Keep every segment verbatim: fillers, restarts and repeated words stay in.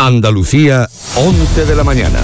Andalucía, once de la mañana.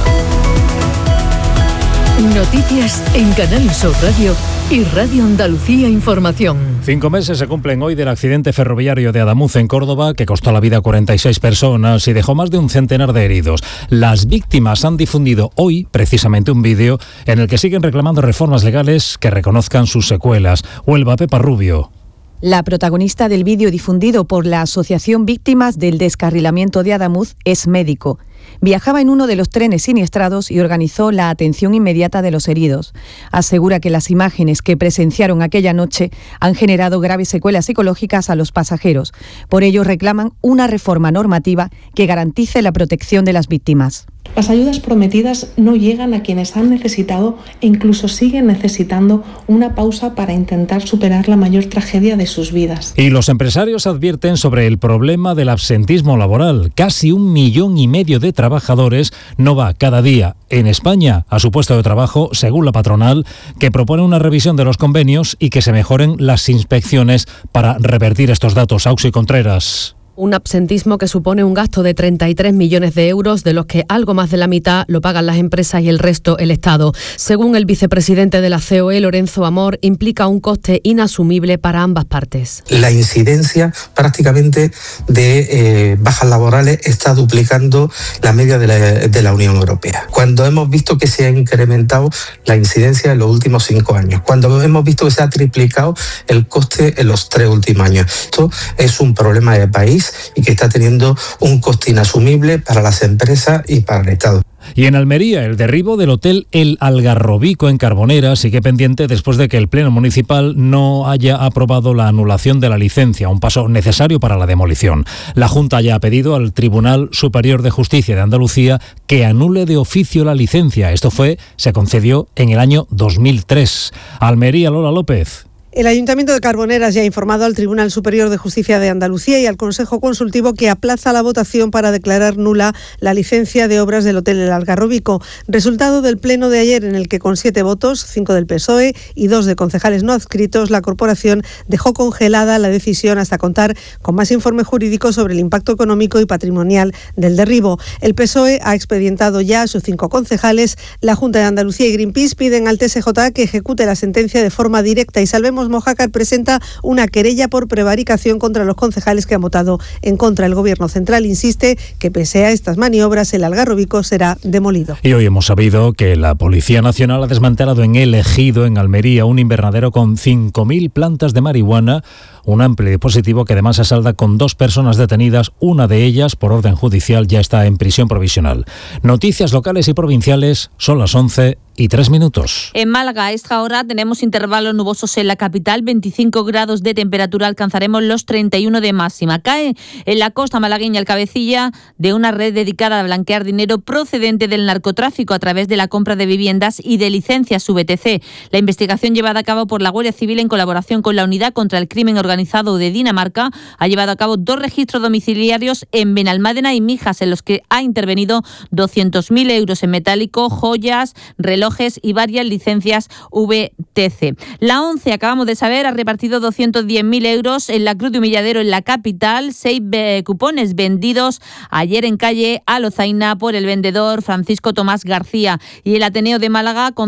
Noticias en Canal Sur Radio y Radio Andalucía Información. Cinco meses se cumplen hoy del accidente ferroviario de Adamuz en Córdoba, que costó la vida a cuarenta y seis personas y dejó más de un centenar de heridos. Las víctimas han difundido hoy precisamente un vídeo en el que siguen reclamando reformas legales que reconozcan sus secuelas. Huelva, Pepa Rubio. La protagonista del vídeo difundido por la Asociación Víctimas del Descarrilamiento de Adamuz es médico. Viajaba en uno de los trenes siniestrados y organizó la atención inmediata de los heridos. Asegura que las imágenes que presenciaron aquella noche han generado graves secuelas psicológicas a los pasajeros. Por ello reclaman una reforma normativa que garantice la protección de las víctimas. Las ayudas prometidas no llegan a quienes han necesitado e incluso siguen necesitando una pausa para intentar superar la mayor tragedia de sus vidas. Y los empresarios advierten sobre el problema del absentismo laboral. Casi un millón y medio de trabajadores no va cada día en España a su puesto de trabajo, según la patronal, que propone una revisión de los convenios y que se mejoren las inspecciones para revertir estos datos. Auxi Contreras. Un absentismo que supone un gasto de treinta y tres millones de euros, de los que algo más de la mitad lo pagan las empresas y el resto el Estado. Según el vicepresidente de la C O E, Lorenzo Amor, implica un coste inasumible para ambas partes. La incidencia prácticamente de eh, bajas laborales está duplicando la media de la, de la Unión Europea. Cuando hemos visto que se ha incrementado la incidencia en los últimos cinco años, cuando hemos visto que se ha triplicado el coste en los tres últimos años. Esto es un problema de país y que está teniendo un coste inasumible para las empresas y para el Estado. Y en Almería, el derribo del hotel El Algarrobico en Carbonera sigue pendiente después de que el Pleno Municipal no haya aprobado la anulación de la licencia, un paso necesario para la demolición. La Junta ya ha pedido al Tribunal Superior de Justicia de Andalucía que anule de oficio la licencia. Esto fue, se concedió en el año dos mil tres. Almería, Lola López. El Ayuntamiento de Carboneras ya ha informado al Tribunal Superior de Justicia de Andalucía y al Consejo Consultivo que aplaza la votación para declarar nula la licencia de obras del Hotel El Algarrobico. Resultado del pleno de ayer, en el que con siete votos, cinco del P S O E y dos de concejales no adscritos, la corporación dejó congelada la decisión hasta contar con más informe jurídico sobre el impacto económico y patrimonial del derribo. El P S O E ha expedientado ya a sus cinco concejales. La Junta de Andalucía y Greenpeace piden al T S J que ejecute la sentencia de forma directa y Salvemos Mojácar presenta una querella por prevaricación contra los concejales que han votado en contra. El Gobierno central insiste que pese a estas maniobras el Algarrobico será demolido. Y hoy hemos sabido que la Policía Nacional ha desmantelado en El Ejido, en Almería, un invernadero con cinco mil plantas de marihuana, un amplio dispositivo que además se salda con dos personas detenidas, una de ellas, por orden judicial, ya está en prisión provisional. Noticias locales y provinciales, son las once y tres minutos. En Málaga a esta hora tenemos intervalos nubosos en la capital, veinticinco grados de temperatura, alcanzaremos los treinta y uno de máxima. Cae en la costa malagueña el cabecilla de una red dedicada a blanquear dinero procedente del narcotráfico a través de la compra de viviendas y de licencias V T C. La investigación llevada a cabo por la Guardia Civil en colaboración con la Unidad contra el Crimen Organizado de Dinamarca ha llevado a cabo dos registros domiciliarios en Benalmádena y Mijas, en los que ha intervenido doscientos mil euros en metálico, joyas, relojes y varias licencias V T C. La ONCE, acabamos de saber, ha repartido doscientos diez mil euros en la Cruz de Humilladero en la capital, seis eh, cupones vendidos ayer en calle Alozaina por el vendedor Francisco Tomás García, y el Ateneo de Málaga con